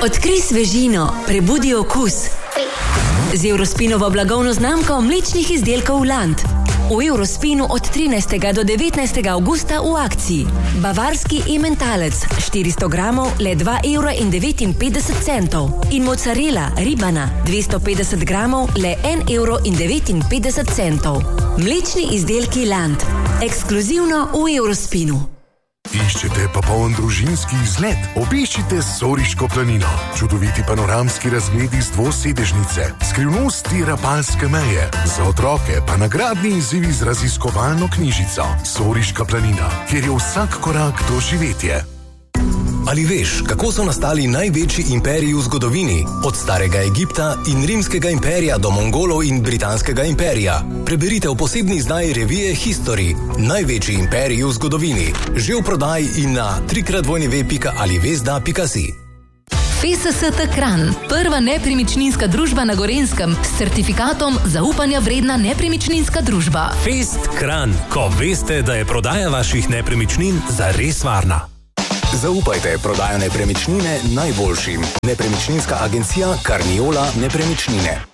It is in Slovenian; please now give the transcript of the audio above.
Odkrij svežino, prebudi okus. Z Eurospinovo blagovno znamko mlečnih izdelkov Land. V Eurospinu od 13. do 19. avgusta v akciji. Bavarski ementalec 400 gramov le 2,59 € in mozzarella ribana 250 gramov le 1,59 €. Mlečni izdelki Land. Ekskluzivno v Eurospinu. Iščete popoln družinski izlet? Obiščite Soriško planino. Čudoviti panoramski razgledi z dvosedežnice, skrivnosti Rapalske meje, za otroke pa nagradni izzivi z raziskovalno knjižico Soriška planina, kjer je vsak korak doživetje. Ali veš, kako so nastali največji imperiji v zgodovini? Od starega Egipta in rimskega imperija do Mongolov in britanskega imperija. Preberite v posebni izdaji revije History. Največji imperiji v zgodovini. Že v prodaji in na www.alivesda.si. FSST Kranj, prva nepremičninska družba na Gorenjskem s certifikatom zaupanja vredna nepremičninska družba. Fest Kranj, ko veste, da je prodaja vaših nepremičnin zares varna. Zaupajte prodajo nepremičnine najboljšim. Nepremičninska agencija Carniola Nepremičnine.